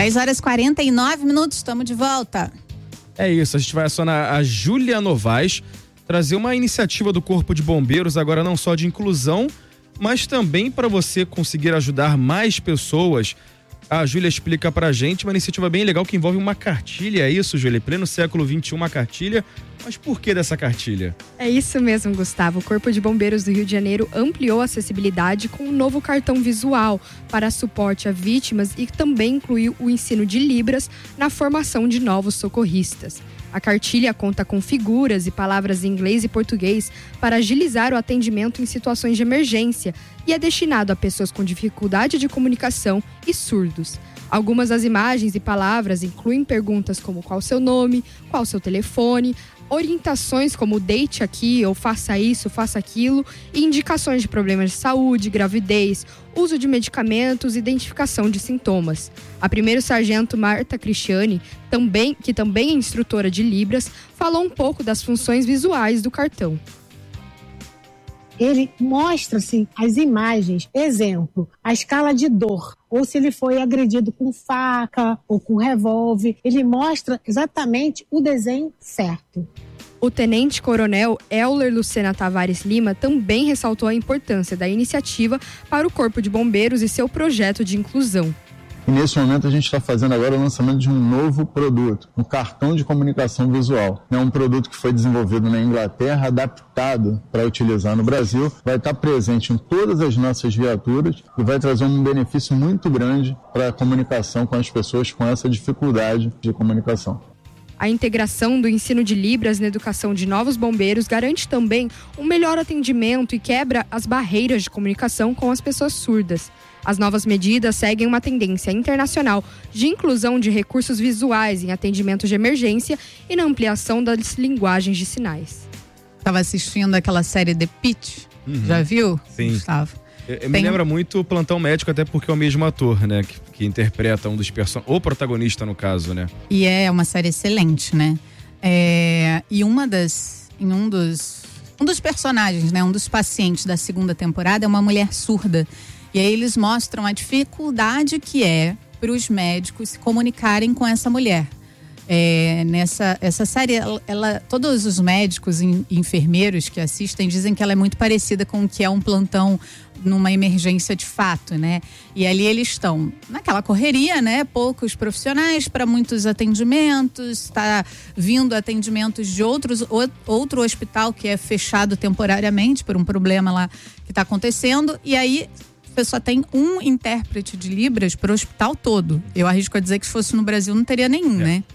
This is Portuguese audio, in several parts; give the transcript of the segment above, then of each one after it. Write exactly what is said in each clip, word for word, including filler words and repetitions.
dez horas e quarenta e nove minutos, estamos de volta. É isso, a gente vai acionar a Júlia Novaes, trazer uma iniciativa do Corpo de Bombeiros, agora não só de inclusão, mas também para você conseguir ajudar mais pessoas. A Júlia explica pra gente uma iniciativa bem legal que envolve uma cartilha, é isso, Júlia? Em pleno século vinte e um, uma cartilha. Mas por que dessa cartilha? É isso mesmo, Gustavo. O Corpo de Bombeiros do Rio de Janeiro ampliou a acessibilidade com um novo cartão visual para suporte a vítimas e também incluiu o ensino de Libras na formação de novos socorristas. A cartilha conta com figuras e palavras em inglês e português para agilizar o atendimento em situações de emergência e é destinado a pessoas com dificuldade de comunicação e surdos. Algumas das imagens e palavras incluem perguntas como qual o seu nome, qual o seu telefone, orientações como deite aqui ou faça isso, faça aquilo e indicações de problemas de saúde, gravidez, uso de medicamentos e identificação de sintomas. A primeiro-sargento Marta Cristiani, também, que também é instrutora de Libras, falou um pouco das funções visuais do cartão. Ele mostra assim, as imagens, exemplo, a escala de dor, ou se ele foi agredido com faca ou com revólver, ele mostra exatamente o desenho certo. O tenente-coronel Euler Lucena Tavares Lima também ressaltou a importância da iniciativa para o Corpo de Bombeiros e seu projeto de inclusão. E nesse momento a gente está fazendo agora o lançamento de um novo produto, um cartão de comunicação visual. É um produto que foi desenvolvido na Inglaterra, adaptado para utilizar no Brasil, vai estar presente em todas as nossas viaturas e vai trazer um benefício muito grande para a comunicação com as pessoas com essa dificuldade de comunicação. A integração do ensino de Libras na educação de novos bombeiros garante também um melhor atendimento e quebra as barreiras de comunicação com as pessoas surdas. As novas medidas seguem uma tendência internacional de inclusão de recursos visuais em atendimento de emergência e na ampliação das linguagens de sinais. Estava assistindo aquela série The Pitch, uhum. Já viu? Sim. Gustavo? Eu, me lembra muito o Plantão Médico, até porque é o mesmo ator, né? Que, que interpreta um dos personagens, o protagonista no caso, né? E é uma série excelente, né? É, e uma das, em um dos, um dos personagens, né? Um dos pacientes da segunda temporada é uma mulher surda. E aí eles mostram a dificuldade que é para os médicos se comunicarem com essa mulher. É, nessa essa série, ela, ela, todos os médicos e enfermeiros que assistem dizem que ela é muito parecida com o que é um plantão numa emergência de fato, né? E ali eles estão naquela correria, né? Poucos profissionais para muitos atendimentos, está vindo atendimentos de outros, outro hospital que é fechado temporariamente por um problema lá que está acontecendo, e aí a pessoa tem um intérprete de Libras para o hospital todo. Eu arrisco a dizer que se fosse no Brasil não teria nenhum, é. né?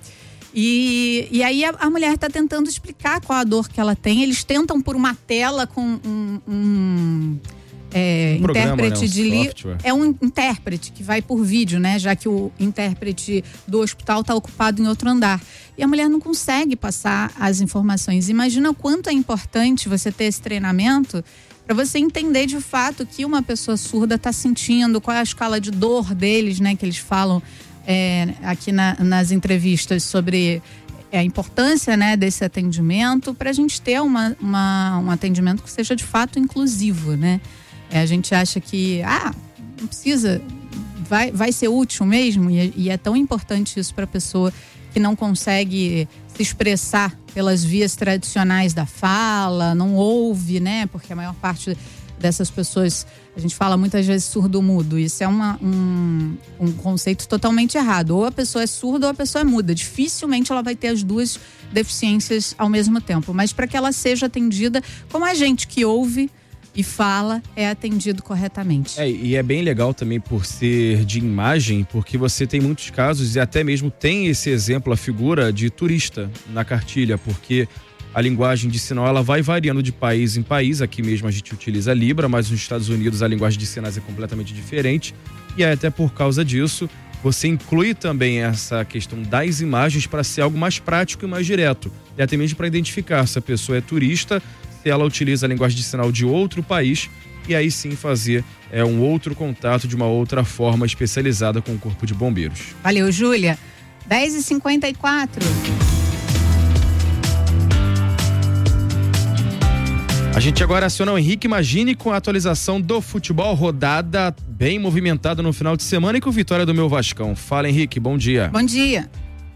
E, e aí a, a mulher está tentando explicar qual a dor que ela tem. Eles tentam por uma tela com um, um, é, um programa, intérprete né? um de Libras. É um intérprete que vai por vídeo, né? Já que o intérprete do hospital está ocupado em outro andar. E a mulher não consegue passar as informações. Imagina o quanto é importante você ter esse treinamento para você entender de fato o que uma pessoa surda está sentindo, qual é a escala de dor deles, né? Que eles falam é, aqui na, nas entrevistas sobre a importância, né, desse atendimento, para a gente ter uma, uma, um atendimento que seja de fato inclusivo, né? É, a gente acha que, ah, não precisa, vai, vai ser útil mesmo, e, e é tão importante isso para a pessoa que não consegue se expressar pelas vias tradicionais da fala, não ouve, né? Porque a maior parte dessas pessoas, a gente fala muitas vezes surdo-mudo. Isso é uma, um, um conceito totalmente errado. Ou a pessoa é surda ou a pessoa é muda. Dificilmente ela vai ter as duas deficiências ao mesmo tempo. Mas para que ela seja atendida como a gente que ouve e fala, é atendido corretamente. É, e é bem legal também por ser de imagem, porque você tem muitos casos e até mesmo tem esse exemplo, a figura de turista na cartilha, porque a linguagem de sinal ela vai variando de país em país. Aqui mesmo a gente utiliza a Libra, mas nos Estados Unidos a linguagem de sinais é completamente diferente. E é até por causa disso, você inclui também essa questão das imagens para ser algo mais prático e mais direto. E até mesmo para identificar se a pessoa é turista, se ela utiliza a linguagem de sinal de outro país, e aí sim fazer é, um outro contato de uma outra forma especializada com o Corpo de Bombeiros. Valeu, Júlia. dez e cinquenta e quatro. A gente gente agora aciona o Henrique Magini com a atualização do futebol, rodada bem movimentada no final de semana e com vitória do meu Vascão. Fala, Henrique, bom dia. Bom dia.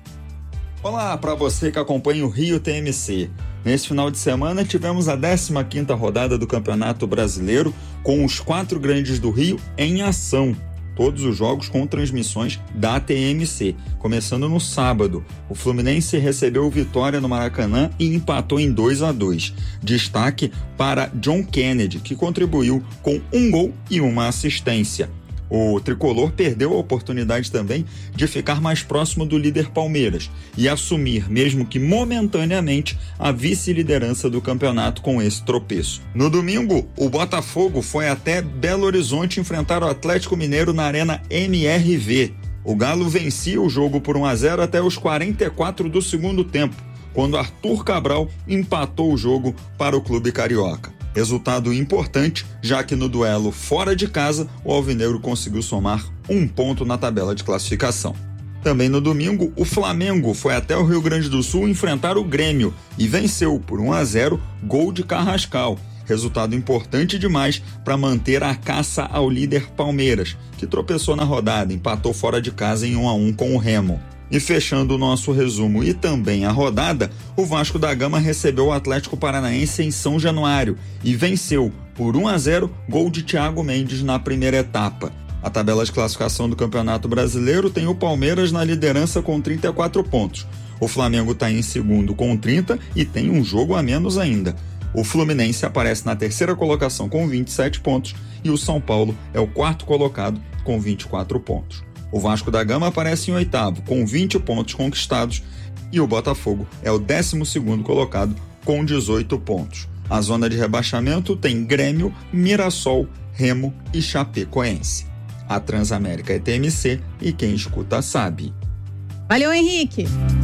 Olá para você que acompanha o Rio T M C. Nesse final de semana tivemos a décima quinta rodada do Campeonato Brasileiro com os quatro grandes do Rio em ação. Todos os jogos com transmissões da T M C. Começando no sábado, o Fluminense recebeu vitória no Maracanã e empatou em dois a dois. Destaque para John Kennedy, que contribuiu com um gol e uma assistência. O tricolor perdeu a oportunidade também de ficar mais próximo do líder Palmeiras e assumir, mesmo que momentaneamente, a vice-liderança do campeonato com esse tropeço. No domingo, o Botafogo foi até Belo Horizonte enfrentar o Atlético Mineiro na Arena M R V. O Galo vencia o jogo por um a zero até os quarenta e quatro do segundo tempo, quando Arthur Cabral empatou o jogo para o clube carioca. Resultado importante, já que no duelo fora de casa, o alvinegro conseguiu somar um ponto na tabela de classificação. Também no domingo, o Flamengo foi até o Rio Grande do Sul enfrentar o Grêmio e venceu por um a zero, gol de Carrascal. Resultado importante demais para manter a caça ao líder Palmeiras, que tropeçou na rodada, empatou fora de casa em um a um com o Remo. E fechando o nosso resumo e também a rodada, o Vasco da Gama recebeu o Atlético Paranaense em São Januário e venceu por um a zero, gol de Thiago Mendes na primeira etapa. A tabela de classificação do Campeonato Brasileiro tem o Palmeiras na liderança com trinta e quatro pontos. O Flamengo está em segundo com trinta e tem um jogo a menos ainda. O Fluminense aparece na terceira colocação com vinte e sete pontos e o São Paulo é o quarto colocado com vinte e quatro pontos. O Vasco da Gama aparece em oitavo, com vinte pontos conquistados, e o Botafogo é o décimo segundo colocado, com dezoito pontos. A zona de rebaixamento tem Grêmio, Mirassol, Remo e Chapecoense. A Transamérica é T M C e quem escuta sabe. Valeu, Henrique!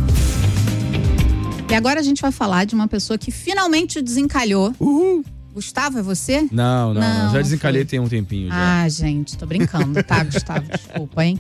E agora a gente vai falar de uma pessoa que finalmente desencalhou. Uhul! Gustavo, é você? Não, não, não. Não, já desencalhei foi. tem um tempinho já. Ah, gente, tô brincando, tá, Gustavo? Desculpa, hein?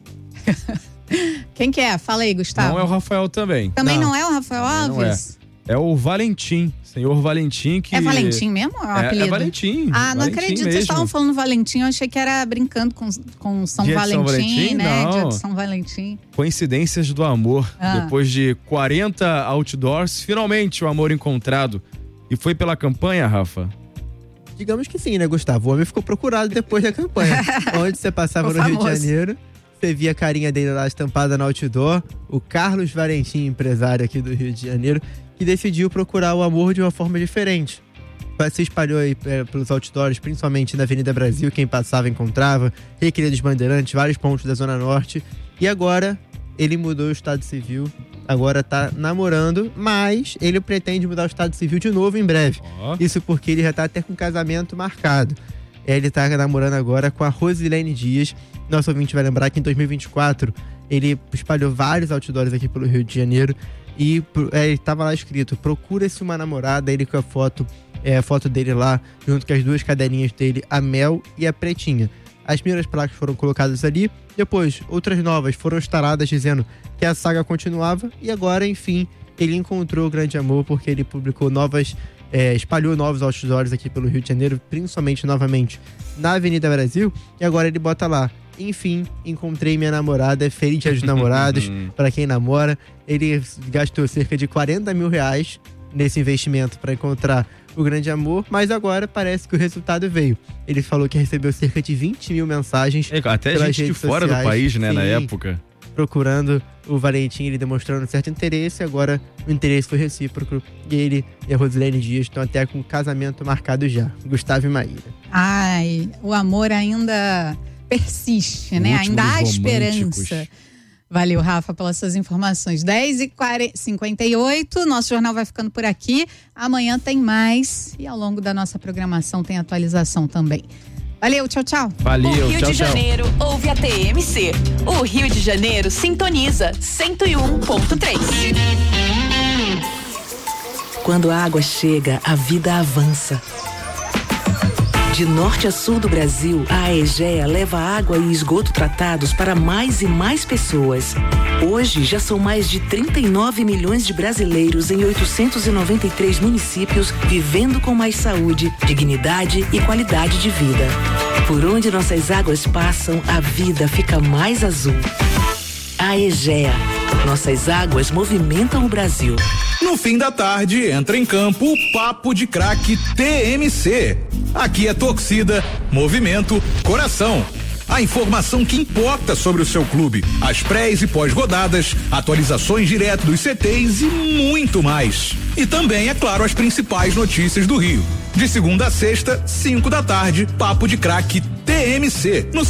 Quem que é? Fala aí, Gustavo. Não é o Rafael também. Também não, não é o Rafael Alves? Não é. É o Valentim, senhor Valentim que... É Valentim mesmo? É, o é, apelido? é Valentim. Ah, não Valentim acredito, mesmo. vocês estavam falando Valentim, eu achei que era brincando com, com São Dia Valentim, São Valentim, né? não. Dia de São Valentim. Coincidências do amor. Ah. Depois de quarenta outdoors, finalmente o amor encontrado. E foi pela campanha, Rafa? Digamos que sim, né, Gustavo? O homem ficou procurado depois da campanha. Onde você passava no Rio de Janeiro, você via a carinha dele lá estampada no outdoor. O Carlos Valentim, empresário aqui do Rio de Janeiro, que decidiu procurar o amor de uma forma diferente. Se espalhou aí é, pelos outdoors, principalmente na Avenida Brasil, quem passava encontrava, Recreio dos Bandeirantes, vários pontos da Zona Norte. E agora ele mudou o estado civil, agora tá namorando, mas ele pretende mudar o estado civil de novo em breve. Oh. Isso porque ele já tá até com casamento marcado. Ele tá namorando agora com a Rosilene Dias. Nosso ouvinte vai lembrar que em dois mil e vinte e quatro ele espalhou vários outdoors aqui pelo Rio de Janeiro e é, ele tava lá escrito: procura-se uma namorada. Ele com a foto, é, a foto dele lá, junto com as duas cadelinhas dele, a Mel e a Pretinha. As primeiras placas foram colocadas ali, depois outras novas foram instaladas dizendo que a saga continuava e agora, enfim, ele encontrou o grande amor porque ele publicou novas, é, espalhou novos outdoors aqui pelo Rio de Janeiro, principalmente novamente na Avenida Brasil, e agora ele bota lá: enfim, encontrei minha namorada, feliz dia dos namorados, para quem namora. Ele gastou cerca de quarenta mil reais nesse investimento para encontrar o grande amor, mas agora parece que o resultado veio. Ele falou que recebeu cerca de vinte mil mensagens. É, até gente de fora sociais, do país, né, sim, na época. Procurando o Valentim, ele demonstrando certo interesse, agora o interesse foi recíproco. E ele e a Rosilene Dias estão até com casamento marcado já. Gustavo e Maíra. Ai, o amor ainda persiste, né? Ainda há esperança. Valeu, Rafa, pelas suas informações. dez e cinquenta e oito, nosso jornal vai ficando por aqui. Amanhã tem mais e ao longo da nossa programação tem atualização também. Valeu, tchau, tchau. Valeu, o Rio tchau, de tchau. Janeiro ouve a T M C. O Rio de Janeiro sintoniza cento e um ponto três. Quando a água chega, a vida avança. De norte a sul do Brasil, a Aegea leva água e esgoto tratados para mais e mais pessoas. Hoje, já são mais de trinta e nove milhões de brasileiros em oitocentos e noventa e três municípios vivendo com mais saúde, dignidade e qualidade de vida. Por onde nossas águas passam, a vida fica mais azul. Aegea. Nossas águas movimentam o Brasil. No fim da tarde, entra em campo o Papo de Craque T M C. Aqui é torcida, movimento, coração. A informação que importa sobre o seu clube, as prés e pós-rodadas, atualizações direto dos C Tês e muito mais. E também, é claro, as principais notícias do Rio. De segunda a sexta, cinco da tarde, Papo de Craque T M C. No